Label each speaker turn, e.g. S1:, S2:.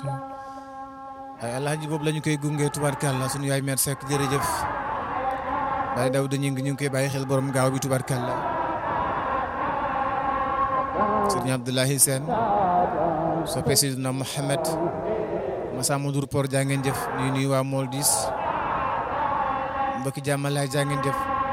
S1: ay alhaji boobu la ñu koy gunge tubarkalla sunu yaay mère Seck jërëjëf Baye Daouda ñu ngi koy bàyyi xel borom gaaw bi tubarkalla Serigne Abdoulahi Sène soppe Sidina Mohamed Massa Modour Por jaa ngeen jëf nuyu waa Moldis mbokki jàmmalaay jaa ngeen jëf